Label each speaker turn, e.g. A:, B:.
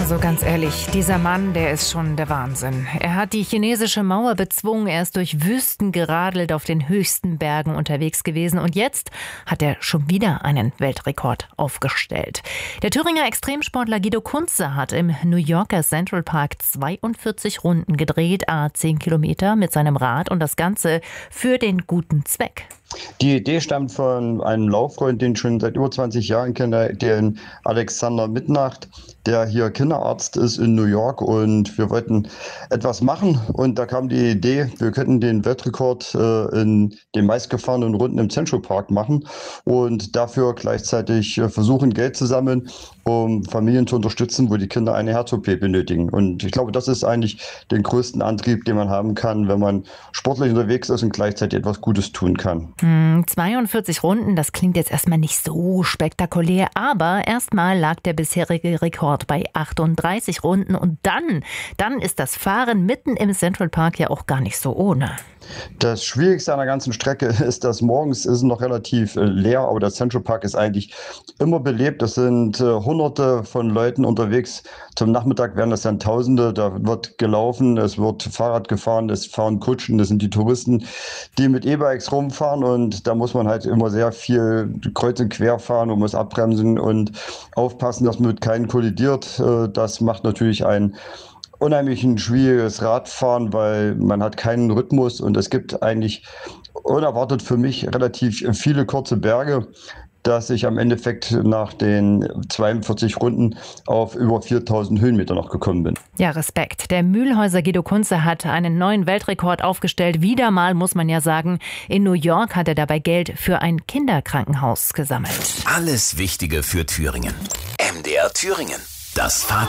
A: Also ganz ehrlich, dieser Mann, der ist schon der Wahnsinn. Er hat die chinesische Mauer bezwungen, er ist durch Wüsten geradelt, auf den höchsten Bergen unterwegs gewesen und jetzt hat er schon wieder einen Weltrekord aufgestellt. Der Thüringer Extremsportler Guido Kunze hat im New Yorker Central Park 42 Runden gedreht, 10 Kilometer mit seinem Rad und das Ganze für den guten Zweck.
B: Die Idee stammt von einem Lauffreund, den ich schon seit über 20 Jahren kenne, den Alexander Mittnacht, der hier Kinderarzt ist in New York, und wir wollten etwas machen und da kam die Idee, wir könnten den Weltrekord in den meistgefahrenen Runden im Central Park machen und dafür gleichzeitig versuchen, Geld zu sammeln, um Familien zu unterstützen, wo die Kinder eine Herz-OP benötigen. Und ich glaube, das ist eigentlich den größten Antrieb, den man haben kann, wenn man sportlich unterwegs ist und gleichzeitig etwas Gutes tun kann.
A: 42 Runden, das klingt jetzt erstmal nicht so spektakulär, aber erstmal lag der bisherige Rekord bei 38 Runden und dann ist das Fahren mitten im Central Park ja auch gar nicht so ohne.
B: Das Schwierigste an der ganzen Strecke ist, dass morgens ist noch relativ leer, aber der Central Park ist eigentlich immer belebt. Es sind Hunderte von Leuten unterwegs. Zum Nachmittag werden das dann Tausende. Da wird gelaufen, es wird Fahrrad gefahren, es fahren Kutschen, das sind die Touristen, die mit E-Bikes rumfahren, und da muss man halt immer sehr viel kreuz und quer fahren und muss abbremsen und aufpassen, dass man mit keinen kollidiert. Das macht natürlich ein unheimlich ein schwieriges Radfahren, weil man hat keinen Rhythmus und es gibt eigentlich unerwartet für mich relativ viele kurze Berge, dass ich am Endeffekt nach den 42 Runden auf über 4000 Höhenmeter noch gekommen bin.
A: Ja, Respekt. Der Mühlhäuser Guido Kunze hat einen neuen Weltrekord aufgestellt. Wieder mal, muss man ja sagen, in New York hat er dabei Geld für ein Kinderkrankenhaus gesammelt.
C: Alles Wichtige für Thüringen. MDR Thüringen. Das Fazit.